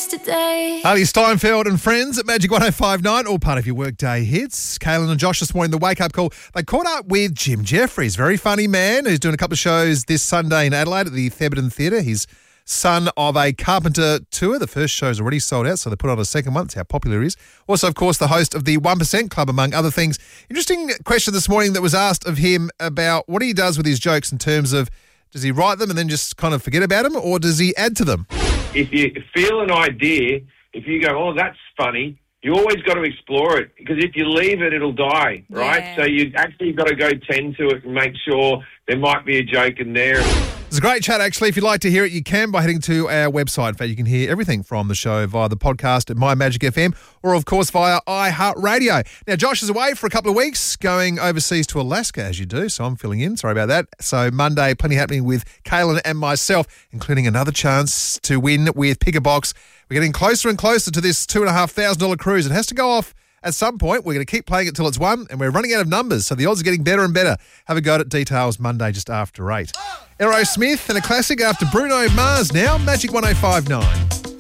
yesterday. Harley Steinfeld and friends at Magic 105.9, all part of your workday hits. Kaylin and Josh this morning, the wake-up call. They caught up with Jim Jeffries, very funny man who's doing a couple of shows this Sunday in Adelaide at the Thebarton Theatre. He's son of a carpenter tour. The first show's already sold out, so they put on a second one. That's how popular he is. Also, of course, the host of the 1% Club, among other things. Interesting question this morning that was asked of him about what he does with his jokes in terms of, does he write them and then just kind of forget about them, or does he add to them? If you feel an idea, if you go, oh, that's funny, you always got to explore it, because if you leave it, it'll die, right? Yeah. So you actually got to go tend to it and make sure there might be a joke in there. It's a great chat, actually. If you'd like to hear it, you can by heading to our website. In fact, you can hear everything from the show via the podcast at My Magic FM or, of course, via iHeartRadio. Now, Josh is away for a couple of weeks, going overseas to Alaska, as you do, so I'm filling in. Sorry about that. So Monday, plenty happening with Kaylin and myself, including another chance to win with Pick a Box. We're getting closer and closer to this $2,500 cruise. It has to go off at some point. We're going to keep playing it till it's won, and we're running out of numbers, so the odds are getting better and better. Have a go at it. Details Monday just after 8. Aerosmith and a classic after Bruno Mars now. Magic 105.9.